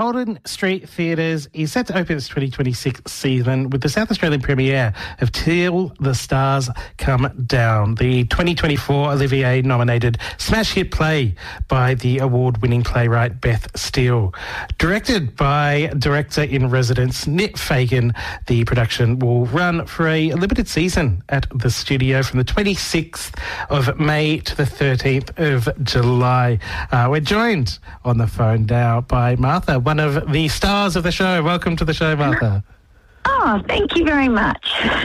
Holden Street Theatres is set to open its 2026 season with the South Australian premiere of Till the Stars Come Down, the 2024 Olivier-nominated smash hit play by the award-winning playwright Beth Steele. Directed by director-in-residence Nick Fagan, the production will run for a limited season at the studio from the 26th of May to the 13th of July. We're joined on the phone now by Martha, one of the stars of the show. Welcome to the show, Martha. Oh, thank you very much.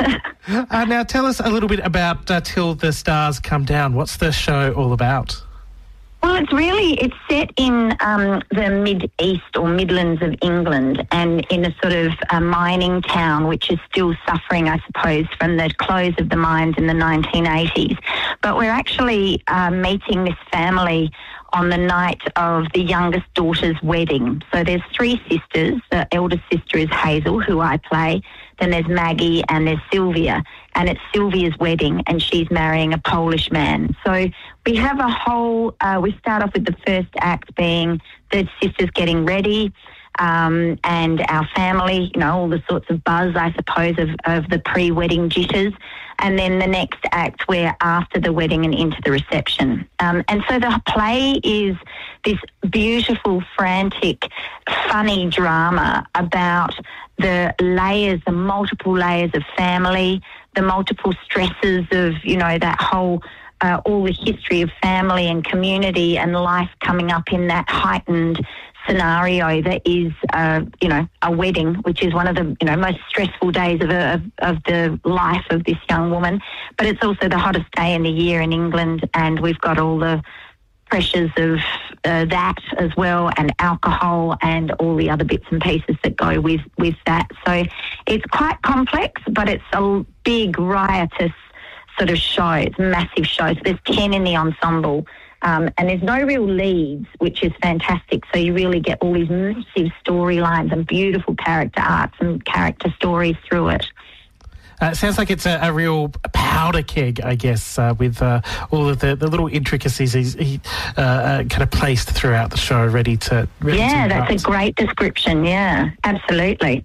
Now, tell us a little bit about Till the Stars Come Down. What's the show all about? Well, it's set in the mid-east or Midlands of England, and in a sort of a mining town which is still suffering, I suppose, from the close of the mines in the 1980s. But we're actually meeting this family on the night of the youngest daughter's wedding. So there's three sisters. The eldest sister is Hazel, who I play. Then there's Maggie and there's Sylvia. And it's Sylvia's wedding and she's marrying a Polish man. So we have a whole, we start off with the first act being the sisters getting ready, and our family, you know, all the sorts of buzz, I suppose, of the pre-wedding jitters. And then the next act, we're after the wedding and into the reception. And so the play is this beautiful, frantic, funny drama about the layers, the multiple layers of family, the multiple stresses of, you know, that whole, all the history of family and community and life coming up in that heightened scenario that is, you know, a wedding, which is one of the, you know, most stressful days of the life of this young woman. But it's also the hottest day in the year in England, and we've got all the pressures of that as well, and alcohol and all the other bits and pieces that go with that. So it's quite complex, but it's a big, riotous sort of show. It's a massive show. So there's 10 in the ensemble. And there's no real leads, which is fantastic. So you really get all these massive storylines and beautiful character arcs and character stories through it. It sounds like it's a real powder keg, I guess, with all of the little intricacies kind of placed throughout the show, ready to that's a great description. Yeah, absolutely.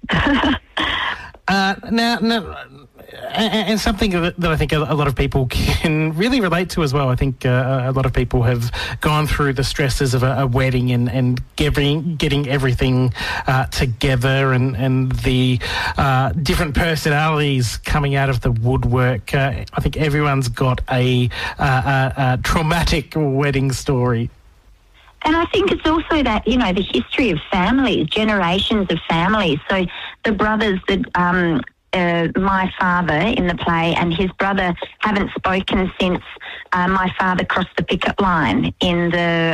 Now, and something that I think a lot of people can really relate to as well. I think a lot of people have gone through the stresses of a wedding and getting everything together, and the different personalities coming out of the woodwork. I think everyone's got a traumatic wedding story. And I think it's also that, you know, the history of families, generations of families. So the brothers that my father in the play and his brother haven't spoken since my father crossed the picket line in the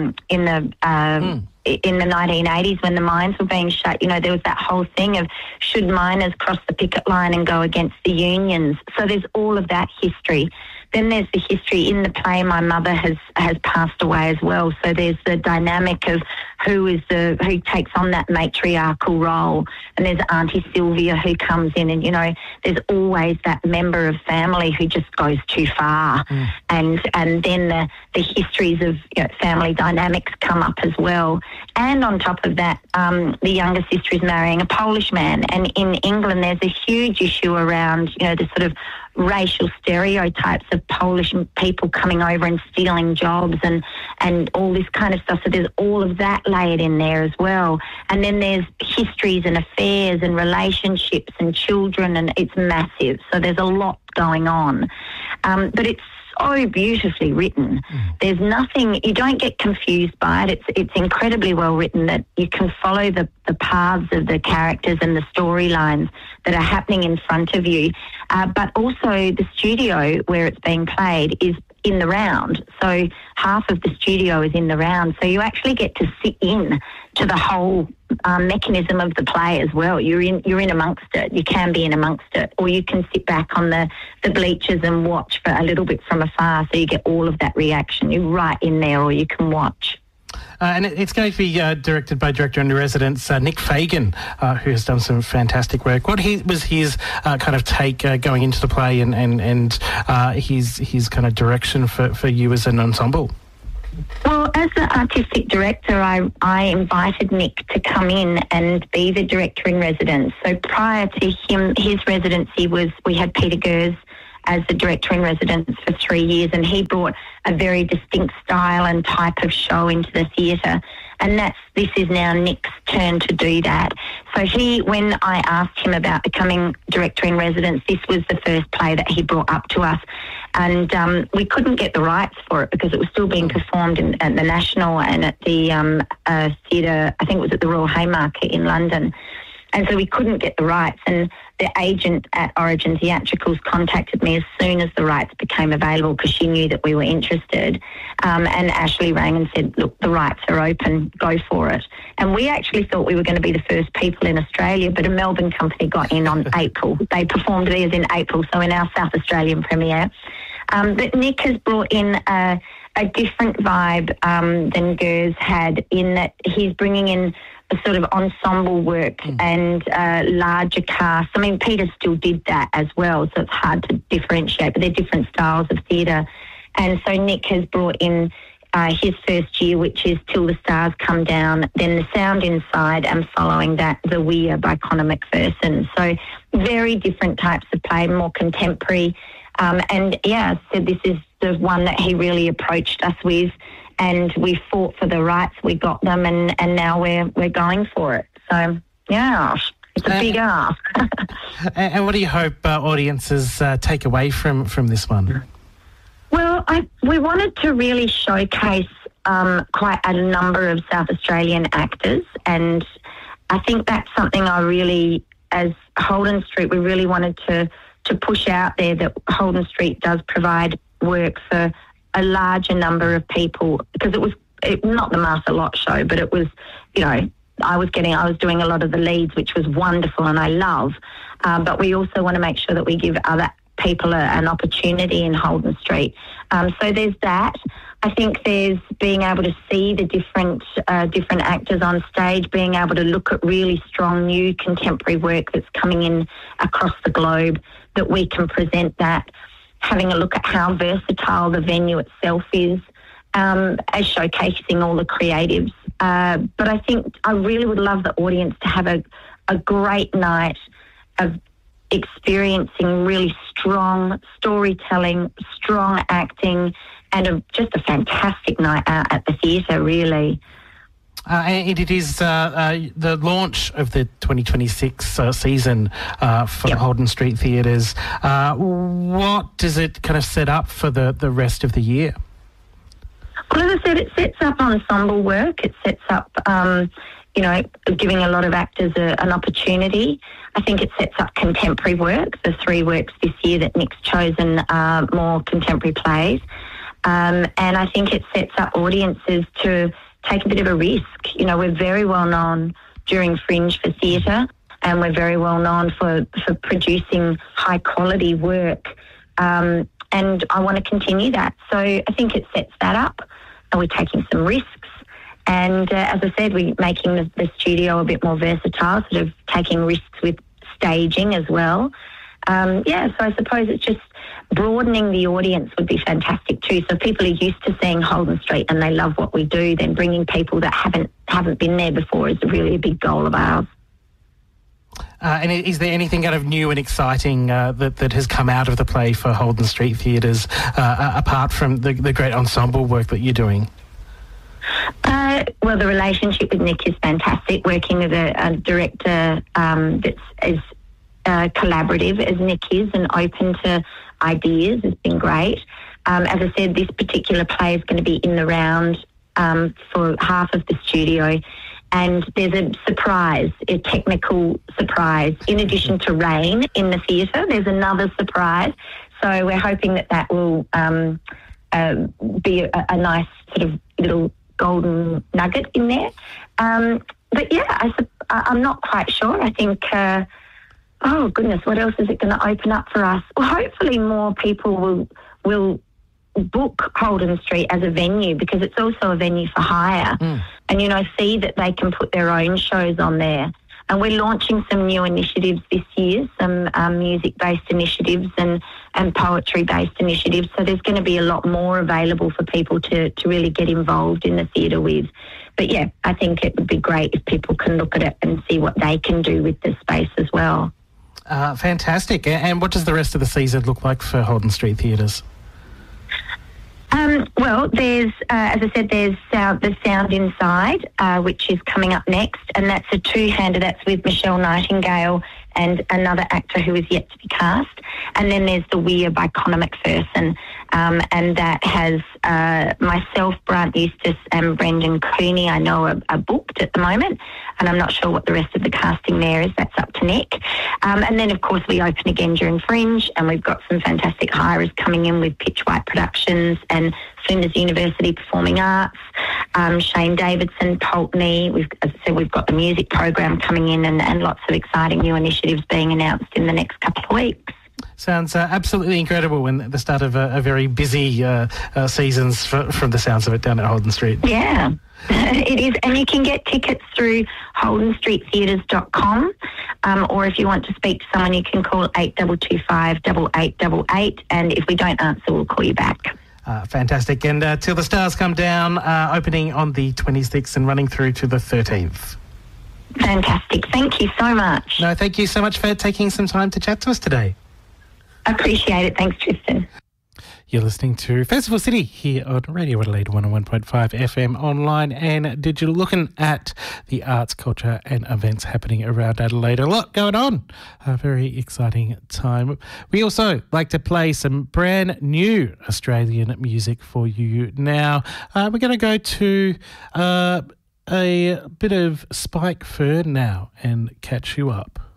1980s when the mines were being shut. You know, there was that whole thing of should miners cross the picket line and go against the unions. So there's all of that history. Then there's the history in the play. My mother has passed away as well. So there's the dynamic of who takes on that matriarchal role. And there's Auntie Sylvia who comes in, and, you know, there's always that member of family who just goes too far. And then the histories of, you know, family dynamics come up as well. And on top of that, the younger sister is marrying a Polish man. And in England, there's a huge issue around, you know, the sort of racial stereotypes of Polish people coming over and stealing jobs and all this kind of stuff. So there's all of that layered in there as well. And then there's histories and affairs and relationships and children, and it's massive. So there's a lot going on. But it's so beautifully written. There's nothing, you don't get confused by it. It's incredibly well written that you can follow the paths of the characters and the storylines that are happening in front of you. But also the studio where it's being played is in the round. So half of the studio is in the round. So you actually get to sit in to the whole mechanism of the play as well. You're in amongst it. You can be in amongst it, or you can sit back on the bleachers and watch for a little bit from afar, so you get all of that reaction. You're right in there, or you can watch. And it's going to be directed by director-in-residence Nick Fagan, who has done some fantastic work. What was his kind of take going into the play and his kind of direction for you as an ensemble? Well, as the artistic director, I invited Nick to come in and be the director in residence. So prior to him, his residency we had Peter Gers as the director in residence for 3 years, and he brought a very distinct style and type of show into the theatre. And this is now Nick's turn to do that. So when I asked him about becoming director in residence, this was the first play that he brought up to us. And we couldn't get the rights for it because it was still being performed at the National and at the theatre, I think it was at the Royal Haymarket in London. And so we couldn't get the rights, and the agent at Origin Theatricals contacted me as soon as the rights became available because she knew that we were interested. And Ashley rang and said, look, the rights are open, go for it. And we actually thought we were going to be the first people in Australia, but a Melbourne company got in on April. They performed theirs in April, so in our South Australian premiere. But Nick has brought in a different vibe than Gers had, in that he's bringing in a sort of ensemble work and larger cast. I mean, Peter still did that as well, so it's hard to differentiate, but they're different styles of theatre. And so Nick has brought in his first year, which is Till the Stars Come Down, then The Sound Inside, and following that, The Weir by Conor McPherson. So very different types of play, more contemporary. And yeah, so this is the one that he really approached us with, and we fought for the rights, we got them, and now we're going for it. So yeah, it's a big ask. And what do you hope audiences take away from this one? Well, we wanted to really showcase quite a number of South Australian actors, and I think that's something as Holden Street, we really wanted to push out there, that Holden Street does provide work for a larger number of people, because it was not the Martha Lott show, but it was, I was doing a lot of the leads, which was wonderful and I love, but we also want to make sure that we give other people an opportunity in Holden Street. So there's that. I think there's being able to see the different actors on stage, being able to look at really strong new contemporary work that's coming in across the globe, that we can present that, having a look at how versatile the venue itself is, as showcasing all the creatives. But I think I really would love the audience to have a great night of experiencing really strong storytelling, strong acting, and just a fantastic night out at the theatre, really. And it is the launch of the 2026 season for Holden Street Theatres. What does it kind of set up for the rest of the year? Well, as I said, it sets up ensemble work. It sets up, giving a lot of actors an opportunity. I think it sets up contemporary work. The 3 works this year that Nick's chosen are more contemporary plays. And I think it sets up audiences to take a bit of a risk. We're very well known during Fringe for theatre, and we're very well known for producing high quality work. And I want to continue that. So I think it sets that up, and we're taking some risks. And as I said, we're making the studio a bit more versatile, sort of taking risks with staging as well. So I suppose it's just broadening the audience would be fantastic too. So people are used to seeing Holden Street and they love what we do, then bringing people that haven't been there before is really a big goal of ours. And is there anything kind of new and exciting that has come out of the play for Holden Street Theatres, apart from the great ensemble work that you're doing? Well, the relationship with Nick is fantastic. Working with a director that's as collaborative as Nick is and open to ideas has been great. As I said, this particular play is going to be in the round for half of the studio, and there's a technical surprise. In addition to rain in the theatre, there's another surprise. So we're hoping that will be a nice sort of little golden nugget in there. But yeah, I'm not quite sure. I think, oh goodness, what else is it going to open up for us? Well, hopefully more people will book Holden Street as a venue, because it's also a venue for hire, and see that they can put their own shows on there. And we're launching some new initiatives this year, some music-based initiatives and poetry-based initiatives. So there's going to be a lot more available for people to really get involved in the theatre with. But yeah, I think it would be great if people can look at it and see what they can do with the space as well. Fantastic. And what does the rest of the season look like for Holden Street Theatres? Well, there's, as I said, there's the Sound Inside, which is coming up next, and that's a two-hander. That's with Michelle Nightingale and another actor who is yet to be cast. And then there's The Weir by Conor McPherson, and that has myself, Brant Eustace and Brendan Cooney, I know are booked at the moment, and I'm not sure what the rest of the casting there is. That's up to Nick. And then, of course, we open again during Fringe, and we've got some fantastic hirers coming in with Pitch White Productions and Flinders University Performing Arts, Shane Davidson, Pulteney. As I said, we've got the music program coming in and lots of exciting new initiatives being announced in the next couple of weeks. Sounds absolutely incredible when the start of a very busy seasons from the sounds of it down at Holden Street. Yeah, it is. And you can get tickets through holdenstreettheatres.com, or if you want to speak to someone, you can call 8225 8888, and if we don't answer, we'll call you back. Fantastic. And Till the Stars Come Down, opening on the 26th and running through to the 13th. Fantastic. Thank you so much. No, thank you so much for taking some time to chat to us today. Appreciate it. Thanks, Tristan. You're listening to Festival City here on Radio Adelaide 101.5 FM online and digital, looking at the arts, culture and events happening around Adelaide. A lot going on. A very exciting time. We also like to play some brand new Australian music for you now. We're going to go to a bit of Spike Fern now and catch you up.